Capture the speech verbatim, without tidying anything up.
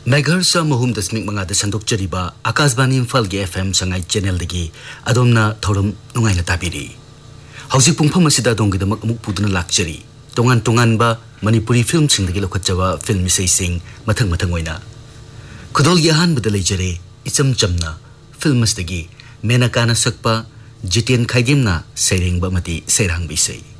मेघर्सा महूम दशमिक मंगा संदोक्चरीबा आकाशवाणी इम्फाल के एफएम संगाई चैनल दगी अदोमना थौरम नुंगाइना ताबिरी हौजिक पुंगफम असिदा दोंगिदमक अमुक पुदुना लाक्चरी तोंगान तोंगानबा मणिपुरी फिल्म सिंगदगी लोखचबा फिल्म मिसै सिंग मथंग मथंग ओइना खुदोल यहान बदल लेजरे इचम चमना फिल्म असदगी मेनकाना सकपा जितेन खाइदेमना सैरेंगबा मति सैरांग बिसै।